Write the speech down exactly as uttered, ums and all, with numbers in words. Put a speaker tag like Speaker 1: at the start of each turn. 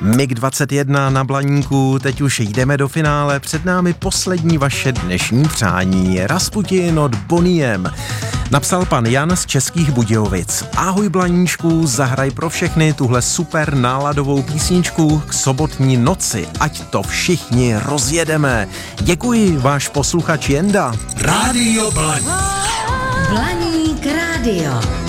Speaker 1: mig dvacet jedna na Blaníku, teď už jdeme do finále, před námi poslední vaše dnešní přání. Rasputin od Boniem. Napsal pan Jan z Českých Budějovic. Ahoj Blaníčku, zahraj pro všechny tuhle super náladovou písničku k sobotní noci, ať to všichni rozjedeme. Děkuji, váš posluchač Jenda.
Speaker 2: Rádio Blaník.
Speaker 3: Blaník rádio.